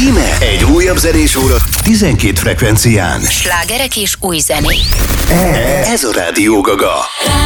Íme egy újabb zenés óra 12 frekvencián. Slágerek és új zenék. Ez a Rádió Gaga.